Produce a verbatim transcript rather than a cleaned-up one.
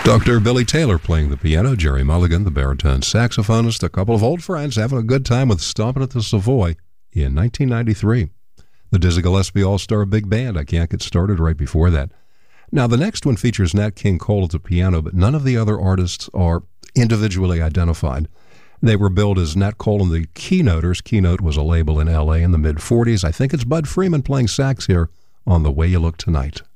Doctor Billy Taylor playing the piano, Jerry Mulligan, the baritone saxophonist, a couple of old friends having a good time with Stompin' at the Savoy in nineteen ninety-three. The Dizzy Gillespie All-Star Big Band, I Can't Get Started, right before that. Now, the next one features Nat King Cole at the piano, but none of the other artists are individually identified. They were billed as Nat Cole and the Keynoters. Keynote was a label in L A in the mid-forties. I think it's Bud Freeman playing sax here on The Way You Look Tonight.